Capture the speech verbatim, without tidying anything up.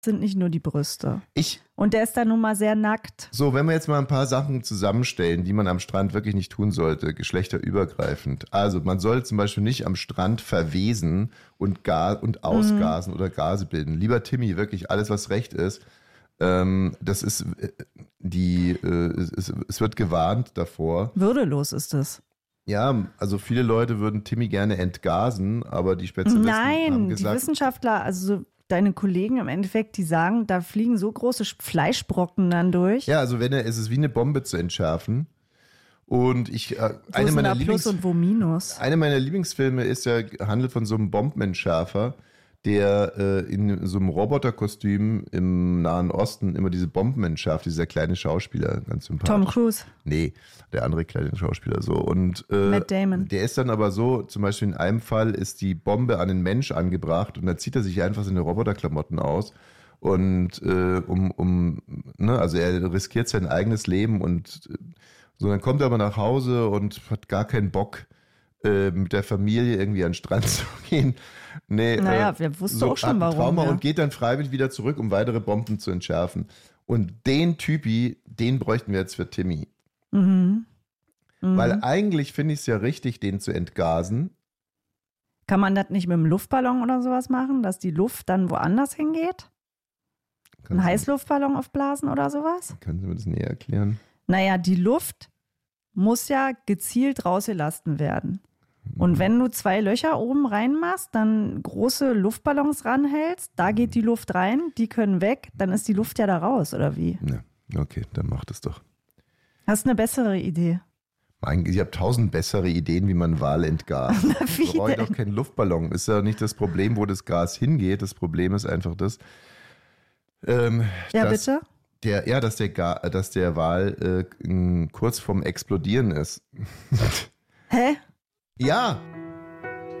sind nicht nur die Brüste. Ich, Und der ist dann nun mal sehr nackt. so, wenn wir jetzt mal ein paar Sachen zusammenstellen, die man am Strand wirklich nicht tun sollte, geschlechterübergreifend. Also man soll zum Beispiel nicht am Strand verwesen und, Gas, und ausgasen mhm. oder Gase bilden. Lieber Timmy, wirklich alles, was recht ist. Ähm, das ist, die, äh, es, es wird gewarnt davor. Würdelos ist es. Ja, also viele Leute würden Timmy gerne entgasen, aber die Spezialisten Nein, haben gesagt... die Wissenschaftler, also so deine Kollegen im Endeffekt, die sagen, da fliegen so große Fleischbrocken dann durch. Ja, also wenn er, es ist wie eine Bombe zu entschärfen. Und ich, äh, wo eine ist meiner da Plus Lieblings, und wo Minus? Eine meiner Lieblingsfilme ist ja, handelt von so einem Bombenentschärfer, der äh, in so einem Roboterkostüm im Nahen Osten immer diese Bomben entschärft, dieser kleine Schauspieler, ganz sympathisch. Tom Cruise. Nee, der andere kleine Schauspieler so. Und äh, Matt Damon. Der ist dann aber so, zum Beispiel in einem Fall ist die Bombe an den Mensch angebracht und dann zieht er sich einfach seine Roboterklamotten aus und äh, um, um, ne, also er riskiert sein eigenes Leben und äh, so, dann kommt er aber nach Hause und hat gar keinen Bock, äh, mit der Familie irgendwie an den Strand zu gehen. Nee, naja, äh, wer wusste so auch schon, warum. Trauma Ja. Und geht dann freiwillig wieder zurück, um weitere Bomben zu entschärfen. Und den Typi, den bräuchten wir jetzt für Timmy. Mhm. Mhm. Weil eigentlich finde ich es ja richtig, den zu entgasen. Kann man das nicht mit einem Luftballon oder sowas machen, dass die Luft dann woanders hingeht? Ein Heißluftballon aufblasen oder sowas? Können Sie mir das näher erklären? Naja, die Luft muss ja gezielt rausgelassen werden. Und wenn du zwei Löcher oben reinmachst, dann große Luftballons ranhältst, da geht die Luft rein, die können weg, dann ist die Luft ja da raus, oder wie? Ja, okay, dann mach das doch. Hast du eine bessere Idee? Mein, ich habe tausend bessere Ideen, wie man Wal entgast. Ich brauche doch keinen Luftballon. Ist ja nicht das Problem, wo das Gas hingeht. Das Problem ist einfach das. Ähm, ja, dass bitte? Der, ja, dass der, Ga- dass der Wal äh, kurz vorm Explodieren ist. Hä? Ja,